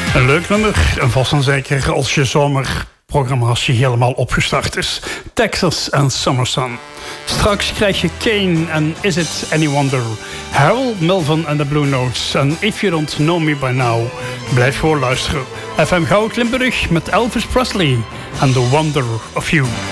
Een leuk nummer, en vast en zeker als je zomerprogrammatie helemaal opgestart is. Texas en Summer Sun. Straks krijg je Kane en Is It Any Wonder? Harold Melvin en de Blue Notes. En If You Don't Know Me By Now. Blijf gewoon luisteren. FM Goud Limburg met Elvis Presley en The Wonder of You.